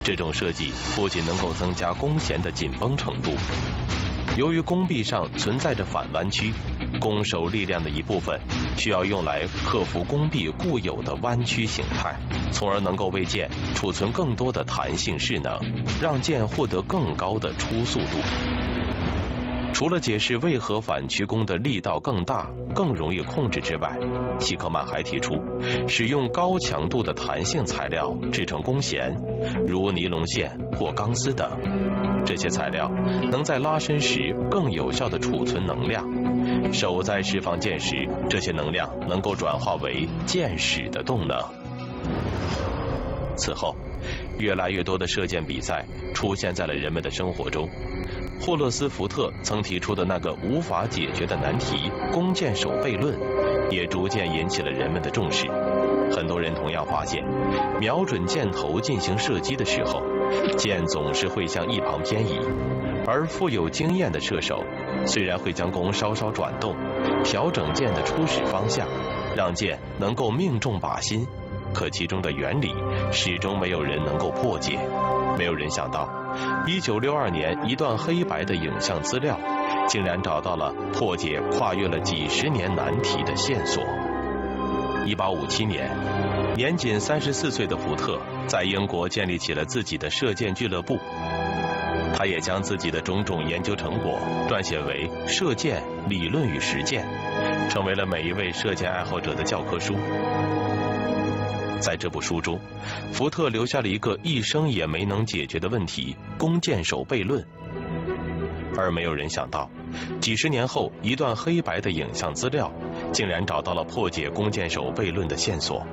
这种设计不仅能够增加弓弦的紧绷程度，由于弓臂上存在着反弯曲，弓手力量的一部分需要用来克服弓臂固有的弯曲形态，从而能够为箭储存更多的弹性势能，让箭获得更高的初速度。除了解释为何反曲弓的力道更大、更容易控制之外，希克曼还提出，使用高强度的弹性材料制成弓弦，如尼龙线或钢丝等。这些材料能在拉伸时更有效地储存能量，手在释放箭时，这些能量能够转化为箭矢的动能。此后，越来越多的射箭比赛出现在了人们的生活中。霍勒斯·福特曾提出的那个无法解决的难题——弓箭手悖论，也逐渐引起了人们的重视。很多人同样发现，瞄准箭头进行射击的时候，箭总是会向一旁偏移，而富有经验的射手虽然会将弓稍稍转动，调整箭的初始方向，让箭能够命中靶心，可其中的原理始终没有人能够破解。没有人想到，1962年一段黑白的影像资料，竟然找到了破解跨越了几十年难题的线索。1857年，年仅34岁的福特在英国建立起了自己的射箭俱乐部。他也将自己的种种研究成果撰写为《射箭理论与实践》，成为了每一位射箭爱好者的教科书。在这部书中，福特留下了一个一生也没能解决的问题——弓箭手悖论。而没有人想到，几十年后，一段黑白的影像资料竟然找到了破解弓箭手悖论的线索。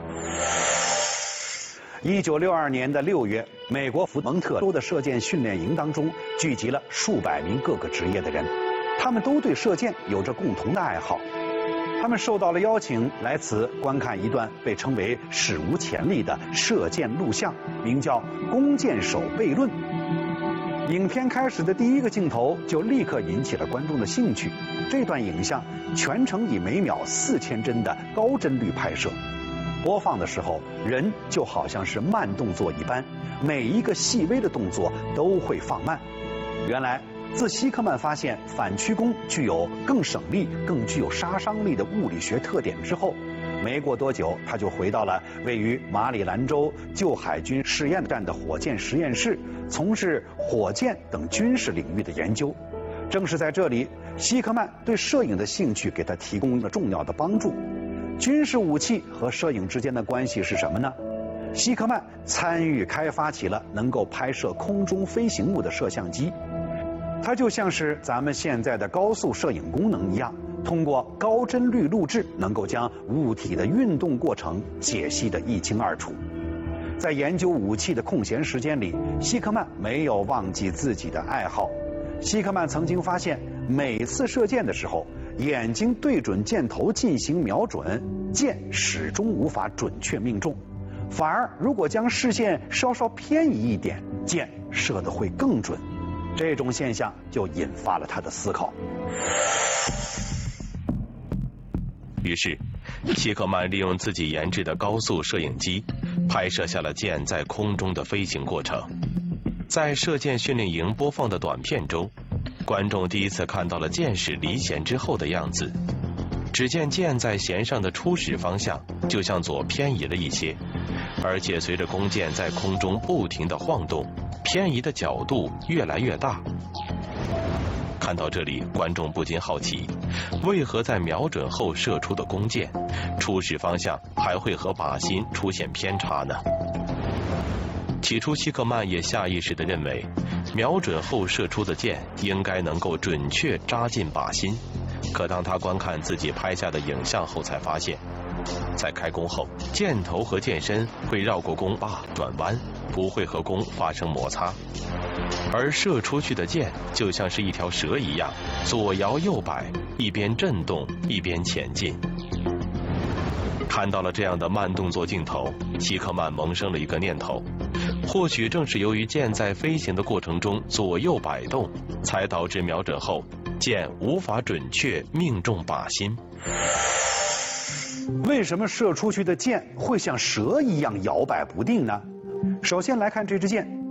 1962年的6月，美国福蒙特州的射箭训练营当中聚集了数百名各个职业的人，他们都对射箭有着共同的爱好。他们受到了邀请，来此观看一段被称为史无前例的射箭录像，名叫《弓箭手悖论》。影片开始的第一个镜头就立刻引起了观众的兴趣。这段影像全程以每秒4000帧的高帧率拍摄，播放的时候，人就好像是慢动作一般，每一个细微的动作都会放慢。原来，自希克曼发现反曲弓具有更省力、更具有杀伤力的物理学特点之后，没过多久，他就回到了位于马里兰州旧海军试验站的火箭实验室，从事火箭等军事领域的研究。正是在这里，希克曼对摄影的兴趣给他提供了重要的帮助。军事武器和摄影之间的关系是什么呢？希克曼参与开发起了能够拍摄空中飞行物的摄像机。它就像是咱们现在的高速摄影功能一样，通过高帧率录制，能够将物体的运动过程解析得一清二楚。在研究武器的空闲时间里，希克曼没有忘记自己的爱好。希克曼曾经发现，每次射箭的时候，眼睛对准箭头进行瞄准，箭始终无法准确命中，反而如果将视线稍稍偏移一点，箭射得会更准。这种现象就引发了他的思考。 于是，希克曼利用自己研制的高速摄影机，拍摄下了箭在空中的飞行过程。在射箭训练营播放的短片中，观众第一次看到了箭矢离弦之后的样子。只见箭在弦上的初始方向就向左偏移了一些，而且随着弓箭在空中不停地晃动，偏移的角度越来越大。看到这里，观众不禁好奇，为何在瞄准后射出的弓箭，初始方向还会和靶心出现偏差呢？起初，希克曼也下意识地认为，瞄准后射出的箭应该能够准确扎进靶心。可当他观看自己拍下的影像后，才发现，在开弓后，箭头和箭身会绕过弓把转弯，不会和弓发生摩擦，而射出去的箭就像是一条蛇一样，左摇右摆，一边震动一边前进。看到了这样的慢动作镜头，希克曼萌生了一个念头，或许正是由于箭在飞行的过程中左右摆动，才导致瞄准后箭无法准确命中靶心。 为什么射出去的箭会像蛇一样摇摆不定呢？首先来看这支箭，